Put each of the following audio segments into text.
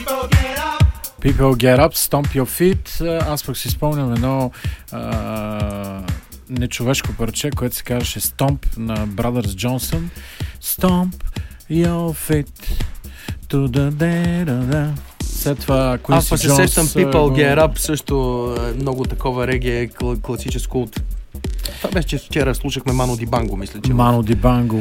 People get up, stomp your feet. Аз пък си спомням едно нечовешко парче, което се казваше Stomp на Brothers Johnson. Stomp your feet to the day. След това Quincy Jones. Аз пък се сещам People Get Up, също много такова реге класическо. Това беше, че вчера слушахме Ману Дибанго, мисля, че. Ману Дибанго,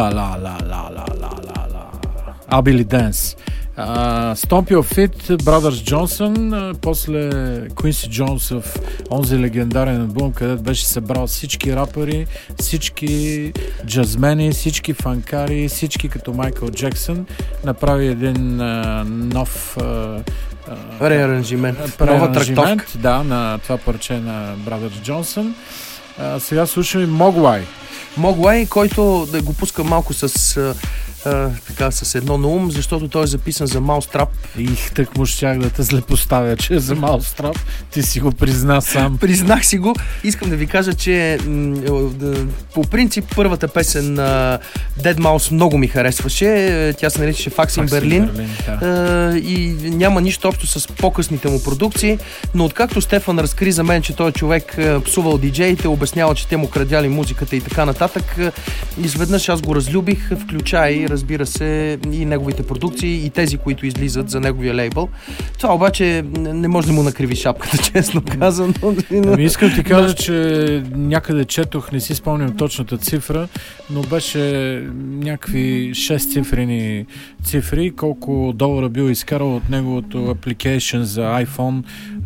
Абили Денс. Stomp Your Feet, Brothers Johnson, после Quincy Jones в онзи легендарен албум, където беше събрал всички рапъри, всички джазмени, всички фанкари, всички като Майкъл Джексън, направи един нов реаранжимент, нова трактовка. Да, на това парче на Brothers Johnson. Сега слушаме Mogwai. Mogwai, който да го пуска малко така с едно на ум, защото той е записан за Mousetrap. Так му щях да те злепоставя, че е за Mousetrap. Ти си го призна сам. Признах си го. Искам да ви кажа, че по принцип първата песен на Dead Mouse много ми харесваше. Тя се наричаше Fax in Berlin. Да. И няма нищо общо с по-късните му продукции, но откакто Стефан разкри за мен, че той човек псувал диджеите, обяснява, че те му крадяли музиката и така нататък, изведнъж аз го разлюбих, включая, разбира се, и неговите продукции, и тези, които излизат за неговия лейбъл. Това обаче не може да му накриви шапката, честно казано. Искам ти кажа, че някъде четох, не си спомням точната цифра, но беше някакви 6-цифрени цифри, колко долара бил изкарал от неговото application за iPhone,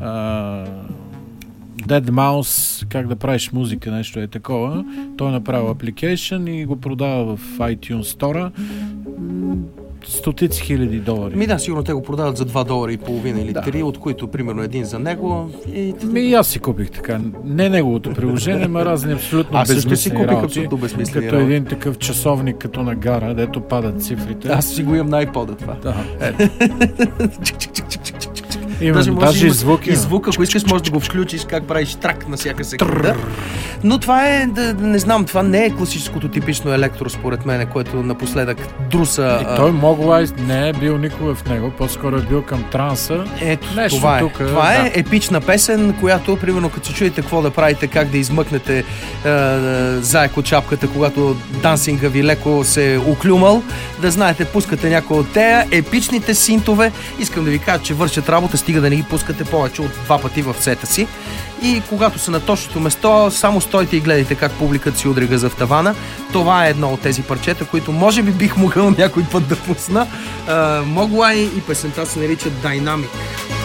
Dead Mouse, как да правиш музика, нещо е такова. Той е направил application и го продава в iTunes Store. Стотици хиляди долари. Да, сигурно те го продават за $2.50 или 3, от които примерно един за него. И аз си купих така. Не неговото приложение, но разни абсолютно безсмислени работи. Като един такъв часовник, като на гара, дето падат цифрите. Аз си го имам на iPod-а това. Да. Даже и звуки. И звук, ако искаш, можеш да го включиш, как правиш трак на всяка секунда. Но това е, не знам, това не е класическото типично електро, според мен, което напоследък друса. И той Mogwai не е бил никога в него, по-скоро е бил към транса. Ето, това е епична песен, която, примерно, като се чуете какво да правите, как да измъкнете заек от чапката, когато дансинга ви леко се е оклюмал, да знаете, пускате някои от тея епичните синтове. Искам да ви кажа, че вършат работа, стига да не ги пускате повече от 2 пъти в сета си. И когато са на точното место, само стойте и гледайте как публиката си удря газа в тавана. Това е едно от тези парчета, които може би бих могъл някой път да пусна. Mogwai и песента се нарича Dynamic.